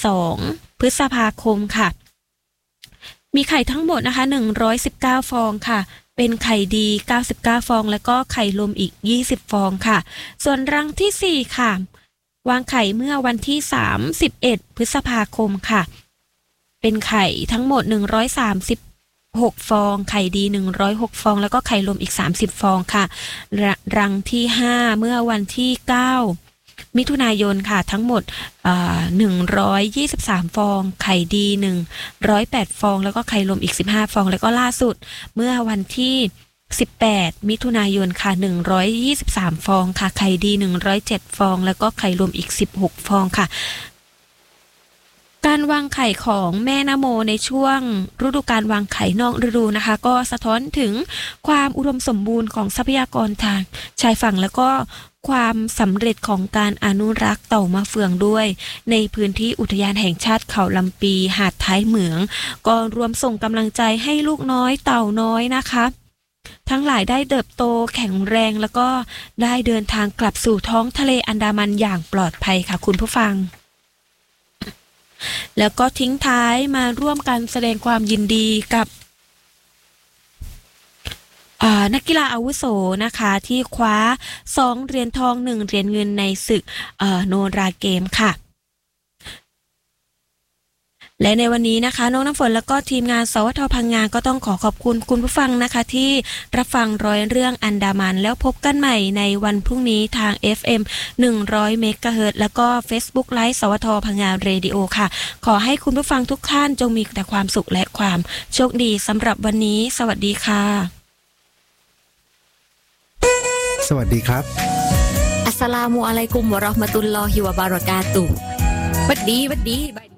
2พฤษภาคมค่ะมีไข่ทั้งหมดนะคะ119ฟองค่ะเป็นไข่ดี99ฟองแล้วก็ไข่ลมอีก20ฟองค่ะส่วนรังที่4ค่ะวางไข่เมื่อวันที่31พฤษภาคมค่ะเป็นไข่ทั้งหมด136ฟองไข่ดี106ฟองแล้วก็ไข่ลมอีก30ฟองค่ะรังที่5เมื่อวันที่9มิถุนายนค่ะทั้งหมด123ฟองไข่ดี108ฟองแล้วก็ไข่ลมอีก15ฟองแล้วก็ล่าสุดเมื่อวันที่18มิถุนายนค่ะ123ฟองค่ะไข่ดี107ฟองแล้วก็ไข่รวมอีก16ฟองค่ะการวางไข่ของแม่นโมในช่วงฤดูการวางไข่นอกฤดูนะคะก็สะท้อนถึงความอุดมสมบูรณ์ของทรัพยากรทางชายฝั่งแล้วก็ความสำเร็จของการอนุรักษ์เต่ามะเฟืองด้วยในพื้นที่อุทยานแห่งชาติเขาลำปีหาดท้ายเหมืองก็รวมส่งกำลังใจให้ลูกน้อยเต่าน้อยนะคะทั้งหลายได้เติบโตแข็งแรงแล้วก็ได้เดินทางกลับสู่ท้องทะเลอันดามันอย่างปลอดภัยค่ะคุณผู้ฟังแล้วก็ทิ้งท้ายมาร่วมกันแสดงความยินดีกับนักกีฬาอาวุโสนะคะที่คว้า2เหรียญทอง1เหรียญเงินในศึกโนราเกมค่ะและในวันนี้นะคะน้องน้ำฝนแล้วก็ทีมงานสวทพังงาก็ต้องขอบคุณคุณผู้ฟังนะคะที่รับฟังร้อยเรื่องอันดามันแล้วพบกันใหม่ในวันพรุ่งนี้ทาง FM 100 เมกะเฮิรตซ์แล้วก็ Facebook Live สวทพังงาเรดิโอค่ะขอให้คุณผู้ฟังทุกท่านจงมีแต่ความสุขและความโชคดีสำหรับวันนี้สวัสดีค่ะสวัสดีครับอัสสลามุอะลัยกุมวะเราะห์มะตุลลอฮิวะบะเราะกาตุฮ์วัดดี